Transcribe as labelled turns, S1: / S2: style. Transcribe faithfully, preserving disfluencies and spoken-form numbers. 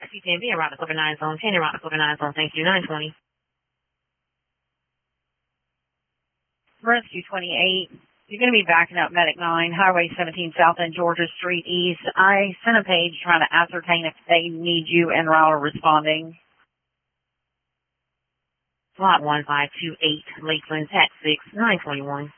S1: C ten B, around the cover nine zone, ten around the cover nine zone, thank you, nine twenty.
S2: Rescue twenty-eight, you're going to be backing up Medic nine, Highway seventeen South and Georgia Street East. I sent a page trying to ascertain if they need you en route or responding.
S1: Slot one five two eight, Lakeland, Tax six, nine twenty-one.